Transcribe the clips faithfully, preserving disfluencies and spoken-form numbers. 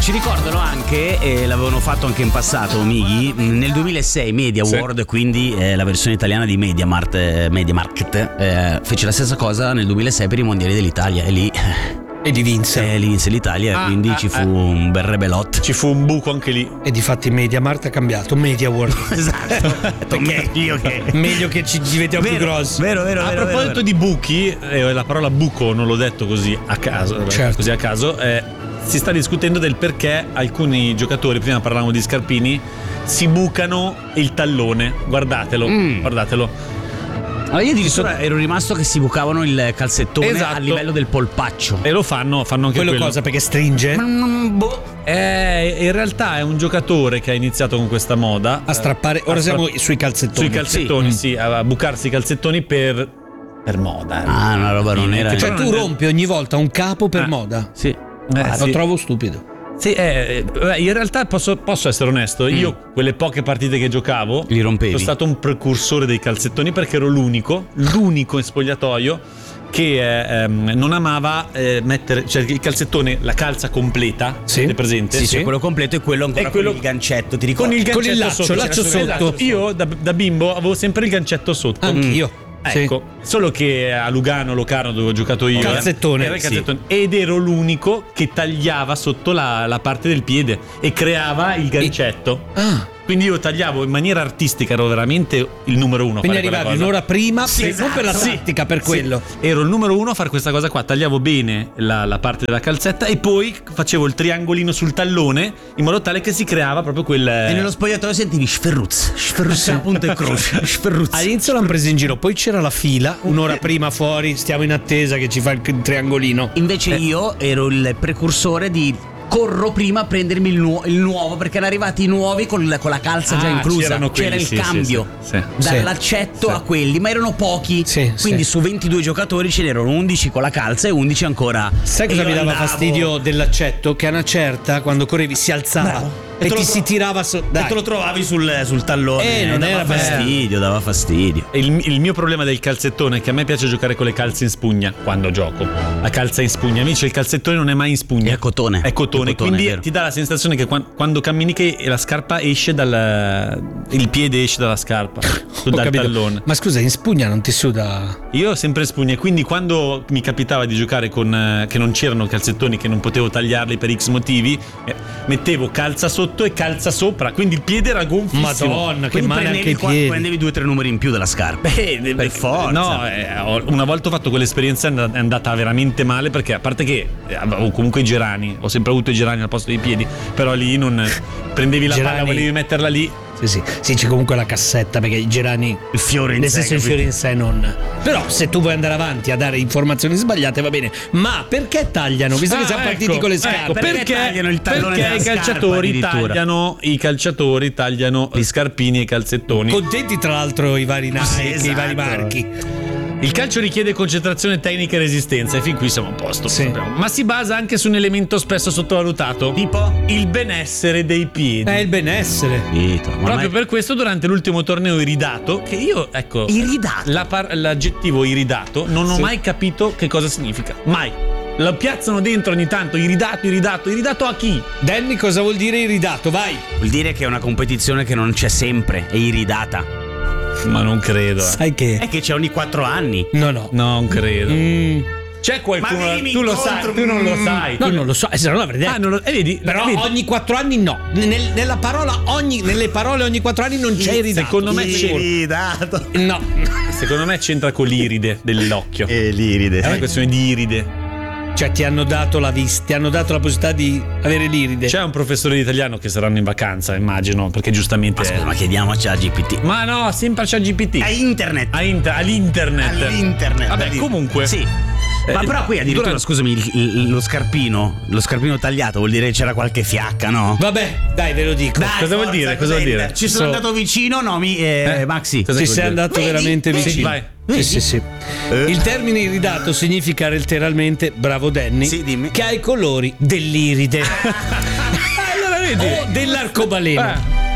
Ci ricordano anche, e l'avevano fatto anche in passato, Mighi, nel duemilasei Media World, sì. quindi eh, la versione italiana di Mediamart, eh, Mediamarkt, eh, fece la stessa cosa nel duemilasei per i mondiali dell'Italia e lì... E li vinse. E li vinse l'Italia, ah, quindi ah, ci fu ah. un bel rebelot. Ci fu un buco anche lì. E difatti Mediamart ha cambiato Media World. Esatto. meglio che meglio che ci diventiamo più grossi. Vero, vero, A vero, proposito vero, di buchi, eh, la parola buco non l'ho detto così a caso, certo. così a caso. Eh, si sta discutendo del perché alcuni giocatori, prima parlavamo di Scarpini, si bucano il tallone. Guardatelo, mm. guardatelo. Allora io addirittura ero rimasto che si bucavano il calzettone, esatto, a livello del polpaccio. E lo fanno, fanno anche quello. Quello cosa, perché stringe? Boh. Eh, in realtà è un giocatore che ha iniziato con questa moda a strappare. Ora a siamo stra... sui calzettoni. Sui calzettoni, sì, sì a bucarsi i calzettoni per per moda. Ah, una roba non era. Cioè tu rompi ogni volta un capo per ah, moda. Sì. Eh, ah, sì. Lo trovo stupido. Sì, eh, in realtà posso, posso essere onesto, mm. io quelle poche partite che giocavo li rompevi. Sono stato un precursore dei calzettoni perché ero l'unico, l'unico in spogliatoio che eh, ehm, non amava eh, mettere, cioè il calzettone, la calza completa, sì. è presente? Sì, sì, sì, quello completo e quello ancora e quello con il gancetto, ti ricordi? Con il gancetto con il laccio, sotto. laccio sotto. Esatto. Io da, da bimbo avevo sempre il gancetto sotto. Anch'io. Ecco, sì. Solo che a Lugano, Locarno, dove ho giocato io, calzettone, era il calzettone sì. ed ero l'unico che tagliava sotto la, la parte del piede e creava il gancetto. E... Ah. Quindi io tagliavo in maniera artistica, ero veramente il numero uno. Quindi arrivavi un'ora prima, sì, per, esatto, non per la tattica, sì, per quello. Sì. Ero il numero uno a fare questa cosa qua. Tagliavo bene la, la parte della calzetta e poi facevo il triangolino sul tallone in modo tale che si creava proprio quel. E nello spogliatoio sentivi Sferruz, Sferruz a punto e croce. Sferruz. All'inizio l'hanno preso in giro, poi c'era la fila, un'ora prima fuori, stiamo in attesa che ci fa il triangolino. Invece eh. io ero il precursore di corro prima a prendermi il, nu- il nuovo, perché erano arrivati i nuovi con, con la calza ah, già inclusa. Quelli, c'era il sì, cambio sì, sì, dal sì. laccetto sì. a quelli, ma erano pochi. Sì, quindi sì. su ventidue giocatori ce n'erano undici con la calza e undici ancora. Sai cosa mi dava andavo... fastidio del laccetto? Che a una certa, quando correvi, si alzava. Bravo. E, e ti tro- si tirava so- e te lo trovavi sul, sul tallone. Eh, non dava era fastidio, dava fastidio. Il, il mio problema del calzettone è che a me piace giocare con le calze in spugna quando gioco. La calza in spugna, invece il calzettone non è mai in spugna. È cotone. È cotone, è cotone quindi è ti dà la sensazione che quando, quando cammini che la scarpa esce dal il piede esce dalla scarpa, dal tallone. Ma scusa, in spugna non ti suda? Io ho sempre spugna, quindi quando mi capitava di giocare con che non c'erano calzettoni, che non potevo tagliarli per X motivi, eh, mettevo calza sotto e calza sopra, quindi il piede era gonfissimo. Madonna, che male anche i piedi. Prendevi due o tre numeri in più della scarpa. Eh, per forza. No, eh, una volta ho fatto quell'esperienza, è andata veramente male, perché a parte che avevo comunque i gerani, ho sempre avuto i gerani al posto dei piedi, però lì non prendevi la gerani. palla, volevi metterla lì. Sì, sì, sì, c'è comunque la cassetta, perché i gerani, il fiore in nel sé, senso il fiore in sé non. Però se tu vuoi andare avanti a dare informazioni sbagliate va bene. Ma perché tagliano? Visto ah, che siamo ecco, partiti con le scarpe, ecco, perché, perché tagliano il tallone perché i calciatori scarpa, tagliano i calciatori tagliano gli scarpini e i calzettoni. Contenti tra l'altro i vari Nike, sì, esatto. i vari marchi. Il calcio richiede concentrazione tecnica e resistenza, e fin qui siamo a posto. Sì. Ma si basa anche su un elemento spesso sottovalutato, tipo il benessere dei piedi. È il benessere. Ito, Proprio mai... per questo durante l'ultimo torneo iridato, che io ecco iridato la par- l'aggettivo iridato non ho sì. mai capito che cosa significa. Mai. Lo piazzano dentro ogni tanto, iridato, iridato, iridato a chi? Danny, cosa vuol dire iridato? Vai. Vuol dire che è una competizione che non c'è sempre, è iridata. Ma non credo. Sai che? È che c'è ogni quattro anni. No, no. Non credo. Mm. C'è qualcuno. Tu lo sai, tu non lo sai. No, tu non lo so, se non l'avrei detto. Ah, non lo, eh, vedi, però vedi. ogni quattro anni no. Nel, nella parola ogni, nelle parole ogni quattro anni non c'è iridato. Secondo me c'è iridato. No. Secondo me c'entra con l'iride dell'occhio. E l'iride. È una questione di iride. Cioè ti hanno dato la vista, ti hanno dato la possibilità di avere l'iride. C'è un professore di italiano che saranno in vacanza, immagino, perché giustamente. Ma scusa, ma chiediamo a ChatGPT. Ma no, sempre a ChatGPT. A internet. A inter- all'internet. All'internet. Vabbè, comunque. Sì. Ma eh, però qui addirittura, durante... scusami, il, il, lo scarpino, lo scarpino tagliato vuol dire che c'era qualche fiacca, no? Vabbè, dai, ve lo dico. Dai, cosa vuol dire? Cosa vuol dire? Ci sono so... andato vicino, no, mi, eh, eh? Maxi. Ci sei andato vedi? veramente Vedi? vicino. Vai. Sì, sì, sì. Eh. Il termine iridato significa letteralmente, bravo Danny, sì, dimmi. che ha i colori dell'iride. Allora vedi. O dell'arcobaleno. Ah.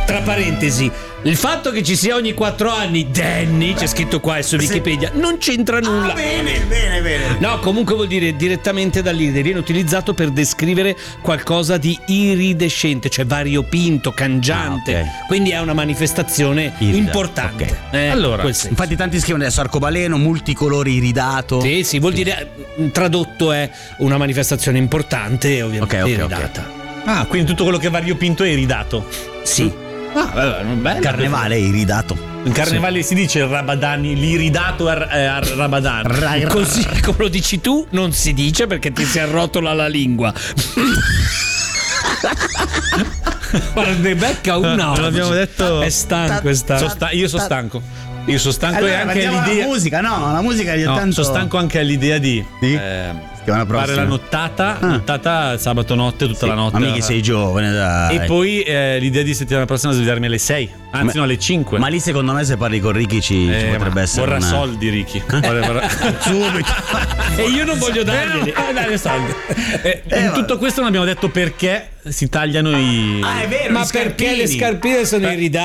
tra parentesi, il fatto che ci sia ogni quattro anni Danny, c'è scritto qua su Wikipedia, non c'entra nulla. Ah, bene, bene, bene. No, comunque vuol dire direttamente dall'iride, viene utilizzato per descrivere qualcosa di iridescente, cioè variopinto, cangiante. Ah, ok. Quindi è una manifestazione Irida, importante. ok. Eh, Allora, quel senso. Infatti tanti scrivono adesso arcobaleno, multicolore iridato. Sì, sì, vuol dire eh, tradotto è una manifestazione importante, ovviamente Ok, ok, iridata. Ah, quindi tutto quello che è variopinto è iridato. Sì. Ah, vabbè, bello. Carnevale iridato. In carnevale si dice il rabadani, l'iridato al, eh, al rabadani. Così come lo dici tu, non si dice perché ti si arrotola la lingua. Guarda, ne becca una. Non l'abbiamo detto. È stanco, è stanco. So sta- io sono stanco. Io sono stanco Allora, e anche andiamo alla l'idea. musica, no, la musica ogni No, tanto. sono stanco anche all'idea di Sì? eh, Settimana fare prossima. la nottata, Ah. nottata sabato notte, tutta Sì, la notte. ma mica sei giovane, dai. E poi eh, l'idea di settimana prossima svegliarmi alle sei, anzi Ma- no alle cinque. Ma lì secondo me se parli con Ricky ci, ci Eh, potrebbe ma essere vorrà una... soldi Ricky. Vorrà- vorrà- Subito. E io non voglio darglieli. Eh, dai, le soldi. Eh, Eh, in vabbè. tutto questo non abbiamo detto perché si tagliano i Ah, è vero, Ma gli perché le scarpini. scarpine sono iridate?